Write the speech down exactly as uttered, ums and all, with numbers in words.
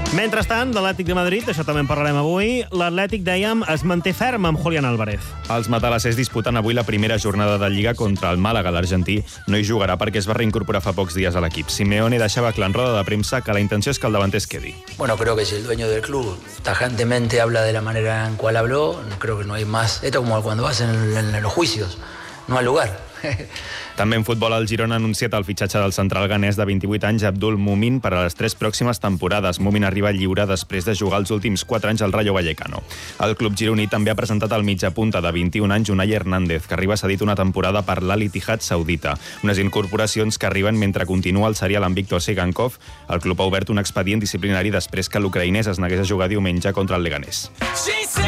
Mentrestant, l'Atlètic de Madrid, això també en parlarem avui, l'Atlètic, dèiem, es manté ferm amb Julián Álvarez. Els matalassers disputen avui la primera jornada de Lliga contra el Màlaga. L'argentí no hi jugarà perquè es va reincorporar fa pocs dies a l'equip. Simeone deixava clar en roda de premsa que la intenció és que el davanter es quedi. Bueno, creo que si el dueño del club tajantemente habla de la manera en cual habló, creo que no hay más. Esto es como cuando vas en, en, en los juicios, no hay lugar. També en futbol, el Girona ha anunciat el fitxatge del central ganès de vint-i-vuit anys, Abdul Mumin, per a les tres pròximes temporades. Mumin arriba lliure després de jugar els últims quatre anys al Rayo Vallecano. El club gironí també ha presentat el mitjapunta de vint-i-un anys, Unai Hernández, que arriba cedit una temporada per l'Al Ittihad saudita. Unes incorporacions que arriben mentre continua el serial amb Víctor Sigankov. El club ha obert un expedient disciplinari després que l'ucraïnès es negués a jugar diumenge contra el Leganés.